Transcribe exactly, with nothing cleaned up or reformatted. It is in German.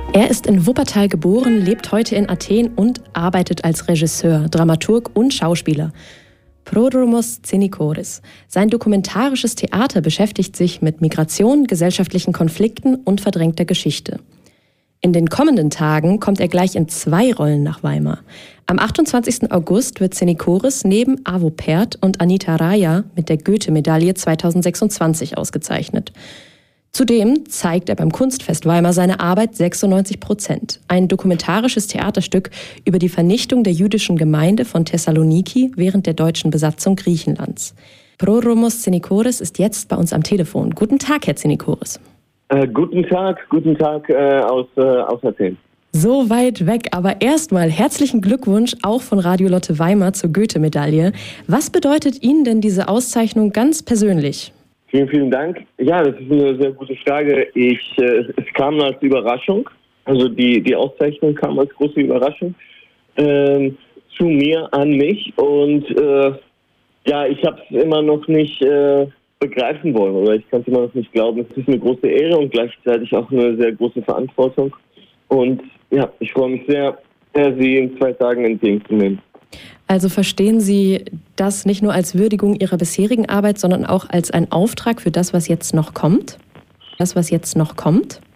Er ist in Wuppertal geboren, lebt heute in Athen und arbeitet als Regisseur, Dramaturg und Schauspieler. Prodromos Tsinikoris. Sein dokumentarisches Theater beschäftigt sich mit Migration, gesellschaftlichen Konflikten und verdrängter Geschichte. In den kommenden Tagen kommt er gleich in zwei Rollen nach Weimar. Am achtundzwanzigsten August wird Tsinikoris neben Avo Pärt und Anita Raya mit der Goethe-Medaille zweitausendsechsundzwanzig ausgezeichnet. Zudem zeigt er beim Kunstfest Weimar seine Arbeit sechsundneunzig Prozent, ein dokumentarisches Theaterstück über die Vernichtung der jüdischen Gemeinde von Thessaloniki während der deutschen Besatzung Griechenlands. Prodromos Tsinikoris ist jetzt bei uns am Telefon. Guten Tag, Herr Tsinikoris. Äh, guten Tag, guten Tag äh, aus, äh, aus Athen. So weit weg, aber erstmal herzlichen Glückwunsch auch von Radio Lotte Weimar zur Goethe-Medaille. Was bedeutet Ihnen denn diese Auszeichnung ganz persönlich? Vielen, vielen Dank. Ja, das ist eine sehr gute Frage. Ich, äh, es kam als Überraschung, also die, die Auszeichnung kam als große Überraschung äh, zu mir, an mich. Und äh, ja, ich habe es immer noch nicht äh, begreifen wollen oder ich kann es immer noch nicht glauben. Es ist eine große Ehre und gleichzeitig auch eine sehr große Verantwortung. Und ja, ich freue mich sehr, Sie in zwei Tagen entgegenzunehmen. Also verstehen Sie das nicht nur als Würdigung Ihrer bisherigen Arbeit, sondern auch als einen Auftrag für das, was jetzt noch kommt? Das, was jetzt noch kommt?